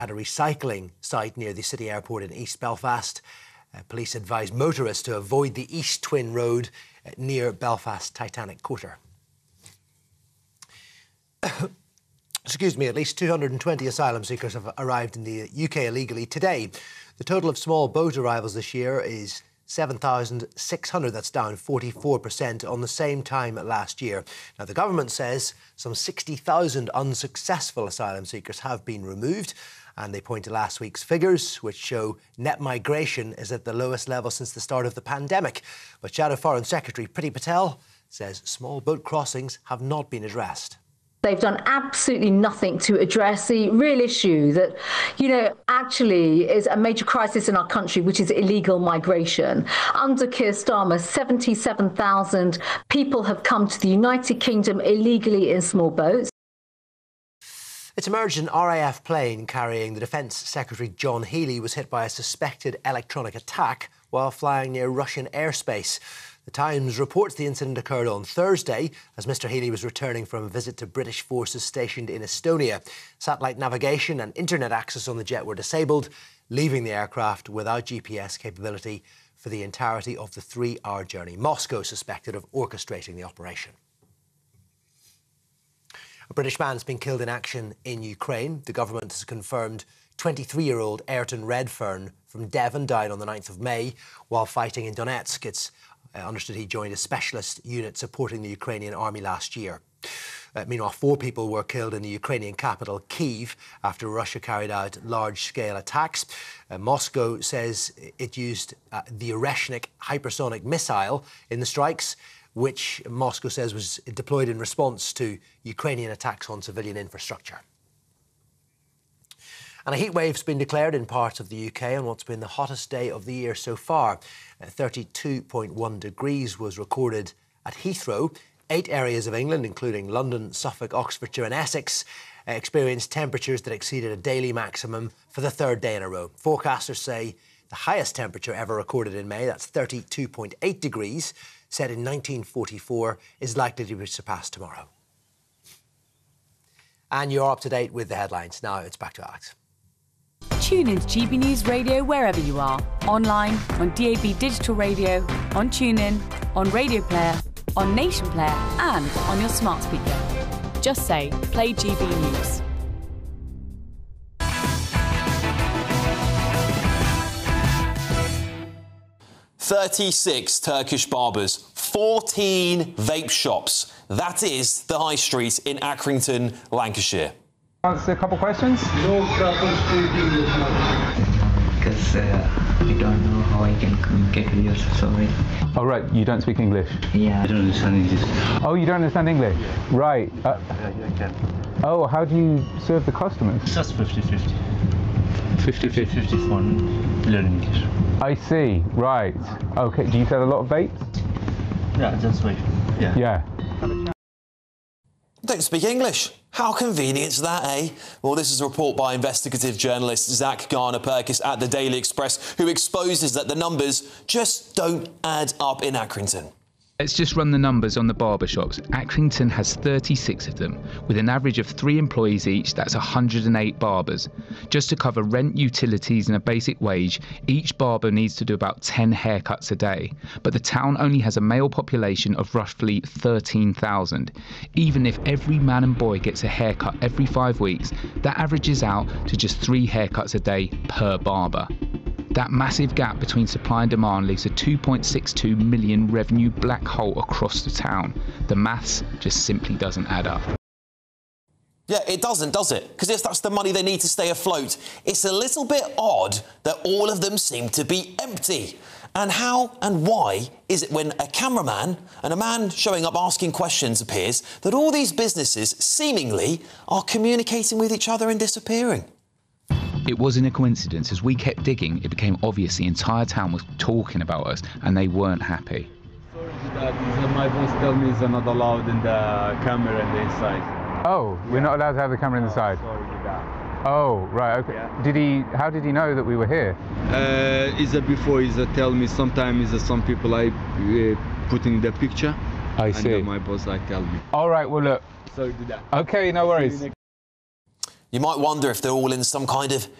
at a recycling site near the city airport in East Belfast. Police advised motorists to avoid the East Twin Road near Belfast Titanic Quarter. Excuse me, at least 220 asylum seekers have arrived in the UK illegally today. The total of small boat arrivals this year is 7,600. That's down 44% on the same time last year. Now, the government says some 60,000 unsuccessful asylum seekers have been removed, and they point to last week's figures, which show net migration is at the lowest level since the start of the pandemic. But Shadow Foreign Secretary Priti Patel says small boat crossings have not been addressed. They've done absolutely nothing to address the real issue that, actually is a major crisis in our country, which is illegal migration. Under Keir Starmer, 77,000 people have come to the United Kingdom illegally in small boats. It's emerged an RAF plane carrying the Defence Secretary John Healey was hit by a suspected electronic attack while flying near Russian airspace. The Times reports the incident occurred on Thursday as Mr Healey was returning from a visit to British forces stationed in Estonia. Satellite navigation and internet access on the jet were disabled, leaving the aircraft without GPS capability for the entirety of the 3-hour journey. Moscow suspected of orchestrating the operation. A British man's been killed in action in Ukraine. The government has confirmed 23-year-old Ayrton Redfern from Devon died on the 9th of May while fighting in Donetsk. It's understood he joined a specialist unit supporting the Ukrainian army last year. Meanwhile, 4 people were killed in the Ukrainian capital, Kyiv, after Russia carried out large-scale attacks. Moscow says it used the Oreshnik hypersonic missile in the strikes, which Moscow says was deployed in response to Ukrainian attacks on civilian infrastructure. And a heatwave's been declared in parts of the UK on what's been the hottest day of the year so far. 32.1 degrees was recorded at Heathrow. 8 areas of England, including London, Suffolk, Oxfordshire and Essex, experienced temperatures that exceeded a daily maximum for the 3rd day in a row. Forecasters say the highest temperature ever recorded in May, that's 32.8 degrees, set in 1944, is likely to be surpassed tomorrow. And you're up to date with the headlines. Now it's back to Alex. Tune in to GB News Radio wherever you are. Online, on DAB Digital Radio, on TuneIn, on Radio Player, on Nation Player and on your smart speaker. Just say, play GB News. "36 Turkish barbers, 14 vape shops. That is the high street in Accrington, Lancashire." Answer a couple questions? No problems speaking with because I don't know how I can communicate with you, sorry. Oh, right, you don't speak English? Yeah, I don't understand English. Oh, you don't understand English? Right. Yeah, I can. Oh, how do you serve the customers? Just 50-50. 50-50? 50 for learning English. I see, right. Okay, do you sell a lot of vapes? Yeah, that's right. Yeah. Yeah. Don't speak English. How convenient is that, eh? Well, this is a report by investigative journalist Zach Garner-Perkis at the Daily Express, who exposes that the numbers just don't add up in Accrington. Let's just run the numbers on the barber shops. Accrington has 36 of them. With an average of 3 employees each, that's 108 barbers. Just to cover rent, utilities and a basic wage, each barber needs to do about 10 haircuts a day. But the town only has a male population of roughly 13,000. Even if every man and boy gets a haircut every 5 weeks, that averages out to just 3 haircuts a day per barber. That massive gap between supply and demand leaves a 2.62 million revenue black hole across the town. The maths just simply doesn't add up. Yeah, it doesn't, does it? Because if that's the money they need to stay afloat, it's a little bit odd that all of them seem to be empty. And how and why is it when a cameraman and a man showing up asking questions appears that all these businesses seemingly are communicating with each other and disappearing? It wasn't a coincidence. As we kept digging, it became obvious the entire town was talking about us and they weren't happy. My boss told me they're not allowed in the camera in the inside. Oh, we're not allowed to have the camera in the side? Sorry with that. Oh, right, okay. Yeah. How did he know that we were here? Before tell me sometimes some people I put in the picture. I and see. My boss tell me. All right, well look. Sorry to that. Okay, no worries. You might wonder if they're all in some kind of